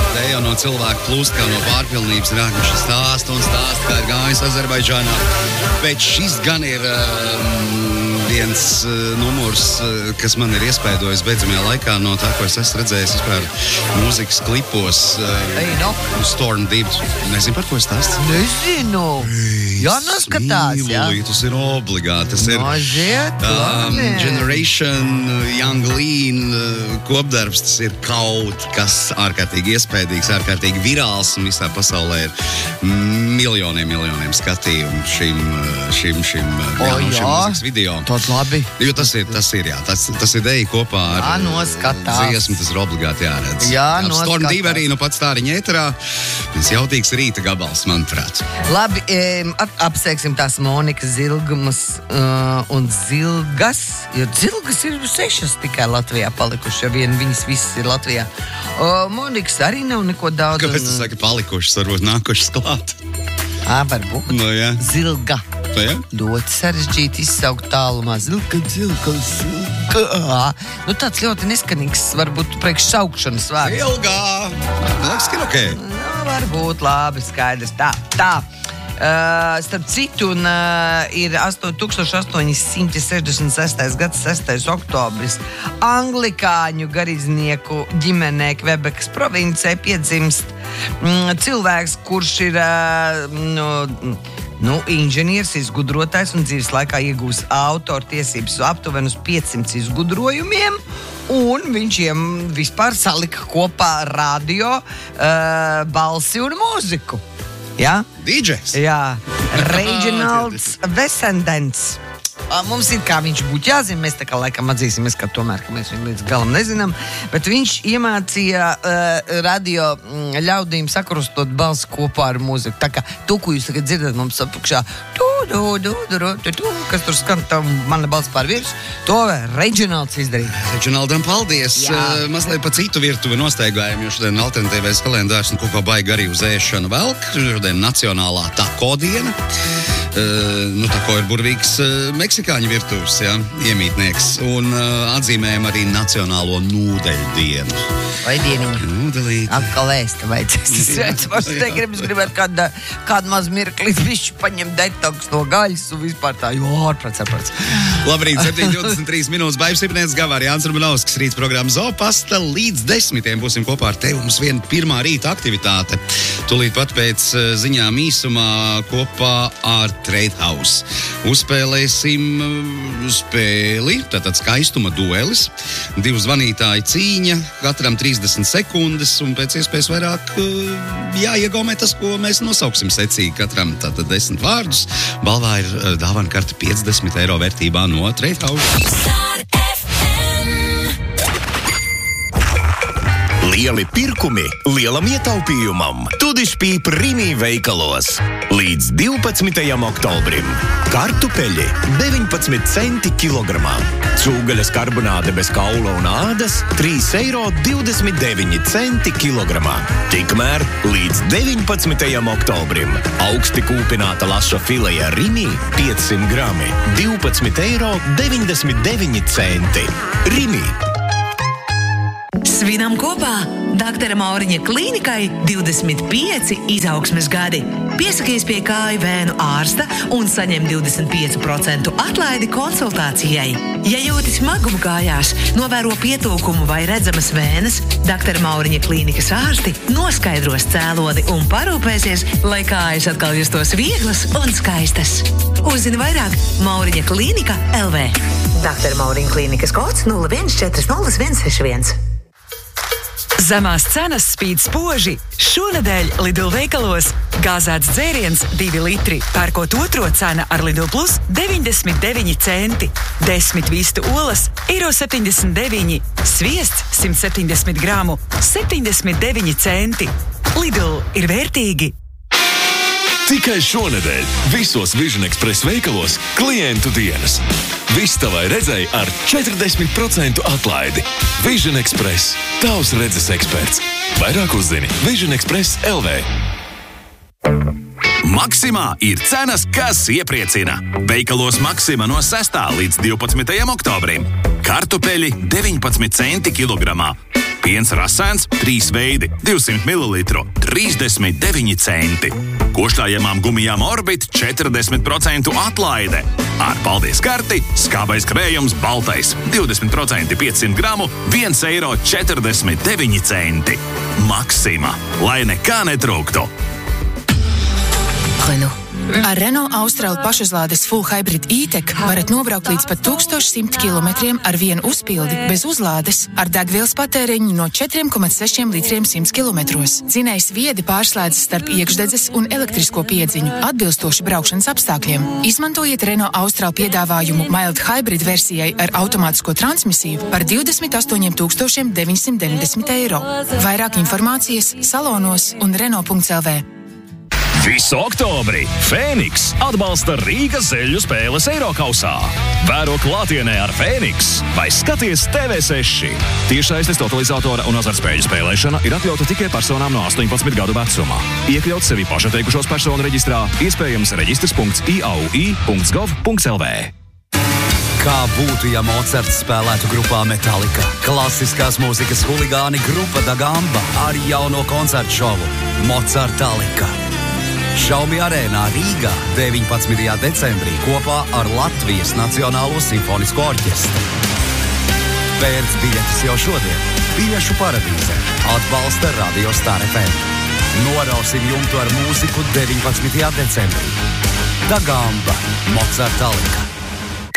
Te jau no cilvēku plūst, kā no pārpilnības nāk, viņš stāsta, kā ir gājis Azerbaidžānā. Bet šis gan ir viens numurs, kas man ir iespaidojis beidzamajā laikā no tā, ko es esmu redzējis vispār mūzikas klipos. Storm Deep. Nezinu, par ko es stāstu. Nezinu. Jā, noskatās, jā. Tas ir obligāti. Tas ir Generation, Young Lean kopdarbs. Tas ir kaut kas ārkārtīgi iespaidīgs, ārkārtīgi virāls, un visā pasaulē ir miljoniem skatījumu šim mūzikas video. Tas labi. Jo tas ir, jā. Tas ir deja kopā ar dziesmu, tas ir obligāti jāredz. Jā, Storm Deep arī pats tā riņa ēterā. Viens jautīgs rīta gabals, manuprāt. Labi, apsveiksim tās Monikas Zilgumas un Zilgas, jo Zilgas ir 6 tikai Latvijā palikuši, jo viņas visas ir Latvijā. Monikas arī nav neko daudz. Kāpēc tu saki palikušas, varbūt nākušas klāt? Varbūt. No, jā. Zilga. No, jā? Ļoti sarežģīti izsaukt tālumā. Zilga. Tāds ļoti neskanīgs, varbūt priekš saukšanas vārds. Zilga! Liekas, ka ok. Varbūt, labi, skaidrs. Tā. Starp citu, ir 1866. gads 6. oktobris. Anglikāņu garīdznieku ģimenē Kvebekas provincē piedzimst cilvēks, kurš ir inženieris, izgudrotājs un dzīves laikā iegūs autortiesības aptuveni uz 500 izgudrojumiem. Un viņš vispār salika kopā radio, balsi un mūziku. Jā? DJs? Jā. Reginalds Vesendens. Mums ir kā viņš būtu jāzina, mēs tā kā laikam atzīsimies, ka tomēr, ka mēs viņu līdz galam nezinām, bet viņš iemācīja radio ļaudīm sakrustot balsi kopā ar mūziku. Tā kā tu, ko jūs tagad dzirdat mums apakšā, kas tur skan, mana balss pār virs, to Reginalds izdarīja. Reginaldam paldies. Mazliet pa citu virtuvi nostaigājam, jo šodien alternatīvais kalendārs un kaut baigi arī uz ēšanu velk. Šodien nacionālā tako diena. Tako ir burvīgs meksikāņu virtuves, iemītnieks. Un atzīmējam arī nacionālo nūdeļu dienu. Vai dieniņu? Nūdelīti. Atkal ēst, vajadzēs. Es gribētu kādu maz mirklīt višķi paņemt detoks no gaļas un vispār tā, ārprāts. Labrīt, 7:23 minūtes. Baivs Ipnēts Gavāri, Jānis Rumanovskis, rīts programma Zopasta. Līdz 10 būsim kopā ar tevi. Mums viena pirmā rīta aktivitāte. Tūlīt pat pēc ziņām īsumā kopā ar Trade House. Uzspēlēsim spēli, tātad skaistuma duelis. 2 zvanītāji cīņa, katram 30 sekundes un pēc iespējas vairāk jāiegaumē tas, ko mēs nosauksim secīgi. Katram tātad 10 vārdus. Balvā ir dāvana karte 50 eiro vērtībā no Trade House. Lieli pirkumi lielam ietaupījumam. Tudišpīp Rimi veikalos. Līdz 12. oktobrim. Kartupeļi 19 centi kilogramā. Cūgaļas karbonāde bez kaula un ādas 3,29 eiro kilogramā. Tikmēr līdz 19. oktobrim. Augsti kūpināta laša fileja Rimi 500 grami 12,99 eiro. Rimi. Svinam kopā Dr. Mauriņa klīnikai 25 izaugsmes gadi. Piesakies pie kāju vēnu ārsta un saņem 25% atlaidi konsultācijai. Ja jūti smagumu kājās, novēro pietūkumu vai redzamas vēnes, Dr. Mauriņa klīnikas ārsti noskaidros cēloni un parūpēsies, lai kājas atkal justos vieglas un skaistas. Uzzini vairāk Mauriņa klīnika LV. Dr. Mauriņa klīnikas kods 01400161. Zemās cenas spīd spoži. Šonedēļ Lidl veikalos gāzēts dzēriens 2 litri. Pērkot otro cena ar Lidl Plus 99 centi. 10 vistu olas €1,79. Sviests 170 gramu 79 centi. Lidl ir vērtīgi. Tikai šonedēļ visos Vision Express veikalos klientu dienas. Viss tavai redzēji ar 40% atlaidi. Vision Express. Tavs redzes eksperts. Vairāk uzzini Vision Express LV. Maksimā ir cenas, kas iepriecina. Veikalos Maksima no 6. līdz 12. oktobrim. Kartupeļi 19 centi kilogramā. Piens rasēns, 3 veidi, 200 ml, 39 centi. Košļājamām gumijām Orbit 40% atlaide. Ar paldies karti, skābais krējums baltais, 20% 500 gramu, 1,49 eiro. Maxima, lai nekā netrūktu. Ar Renault Austral pašuzlādes Full Hybrid E-Tech varat nobraukt līdz pat 1100 km ar vienu uzpildi bez uzlādes ar degvielas patēriņu no 4,6 litriem 100 km. Dzinējs viedi pārslēdzas starp iekšdedzes un elektrisko piedziņu, atbilstoši braukšanas apstākļiem. Izmantojiet Renault Austral piedāvājumu Mild Hybrid versijai ar automātisko transmisiju par 28 990 eiro. Vairāk informācijas salonos un Renault.lv. Visu oktobri Fēniks atbalsta Rīgas zeļu spēles Eirokausā. Vēro klātienē ar Fēniks vai skaties TV6. Tiešsaistes totalizatora un azartspēļu spēlēšana ir atļauta tikai personām no 18 gadu vecumā. Iekļaut sevi pašateikušos personu reģistrā, iespējams reģistrs.iaui.gov.lv. Kā būtu, ja Mocarts spēlētu grupā Metallica? Klasiskās mūzikas huligāni grupa Da Gamba ar jauno koncertu šovu Mocartalika. Šaumi arēnā Rīgā 19. decembrī kopā ar Latvijas Nacionālo simfonisko orķestru. Pērc biļetes jau šodien. Biļešu paradīze atbalsta Radio Star FM. Norausim jumtu ar mūziku 19. decembrī. Da Gamba, Mocartalika.